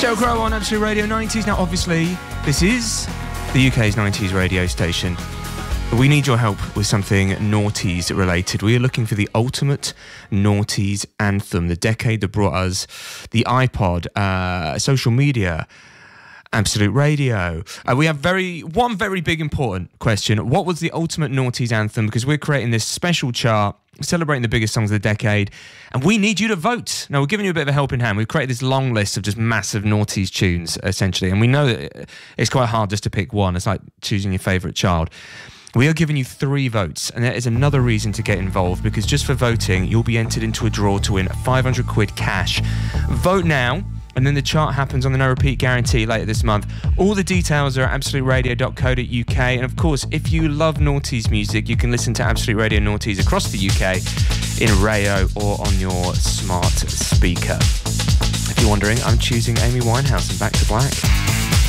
Sheryl Crow on Absolute Radio 90s. Now, obviously, this is the UK's 90s radio station. But we need your help with something noughties related. We are looking for the ultimate noughties anthem, the decade that brought us the iPod, social media, Absolute Radio. We have one very big important question. What was the ultimate noughties anthem? Because we're creating this special chart celebrating the biggest songs of the decade, and we need you to vote. Now, we're giving you a bit of a helping hand. We've created this long list of just massive noughties tunes, essentially, and we know that it's quite hard just to pick one. It's like choosing your favourite child. We are giving you 3 votes, and there is another reason to get involved, because just for voting, you'll be entered into a draw to win 500 quid cash. Vote now, and then the chart happens on the no repeat guarantee later this month. All the details are at absoluteradio.co.uk, and of course, if you love noughties music, you can listen to Absolute Radio Noughties across the UK in Rayo or on your smart speaker. If you're wondering, I'm choosing Amy Winehouse and Back to Black.